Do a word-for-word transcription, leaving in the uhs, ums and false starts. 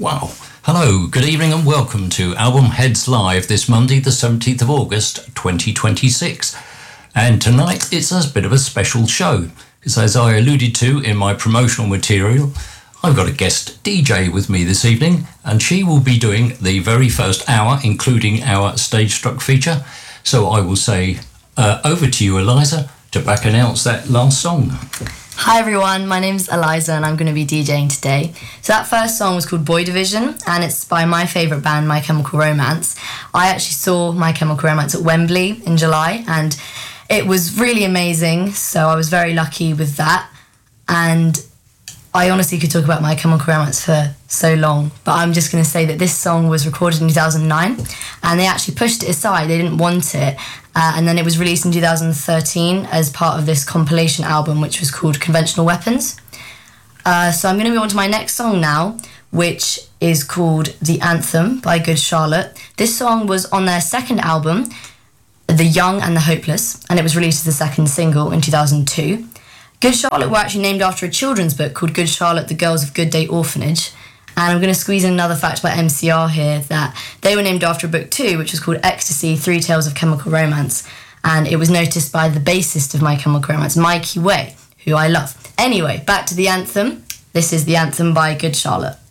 Wow. Hello, good evening and welcome to Album Heads Live this Monday the seventeenth of August twenty twenty-six. And tonight it's a bit of a special show, because as I alluded to in my promotional material, I've got a guest D J with me this evening, and she will be doing the very first hour, including our Stage Struck feature. So I will say uh, over to you, Eliza, to back announce that last song. Hi everyone, my name's Eliza and I'm going to be DJing today. So that first song was called Boy Division and it's by my favourite band, My Chemical Romance. I actually saw My Chemical Romance at Wembley in July and it was really amazing, so I was very lucky with that. And I honestly could talk about My Chemical Romance for so long, but I'm just going to say that this song was recorded in two thousand nine and they actually pushed it aside, they didn't want it. Uh, and then it was released in two thousand thirteen as part of this compilation album, which was called Conventional Weapons. Uh, so I'm going to move on to my next song now, which is called The Anthem by Good Charlotte. This song was on their second album, The Young and the Hopeless, and it was released as the second single in two thousand two. Good Charlotte were actually named after a children's book called Good Charlotte, The Girls of Good Day Orphanage. And I'm going to squeeze in another fact about M C R here, that they were named after a book too, which was called Ecstasy, Three Tales of Chemical Romance. And it was noticed by the bassist of My Chemical Romance, Mikey Way, who I love. Anyway, back to the anthem. This is The Anthem by Good Charlotte.